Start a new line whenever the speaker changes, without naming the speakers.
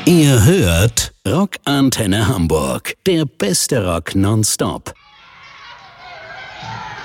Ihr hört Rockantenne Hamburg, der beste Rock nonstop.